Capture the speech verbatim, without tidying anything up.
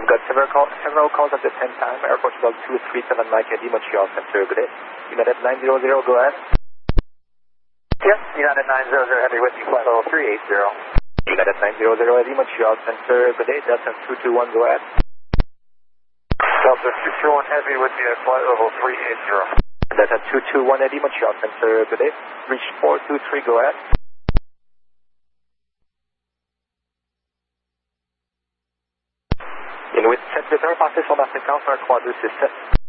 Got several, call, several calls at the same time. Air Portugal two three seven Mike Eddie, Montreal Center, good day. United nine zero zero, go ahead. Yes, United nine zero zero Heavy with you, flight level three eight zero. United nine zero zero Eddie, Montreal Center, good day. Delta two two one, go ahead. Delta two two one Heavy with you, flight level three eight zero. Delta two two one Eddie, Montreal Center, good day. Reach four two three, go ahead. Inuit sept huit un, passez sur ma fréquence un trois deux six sept.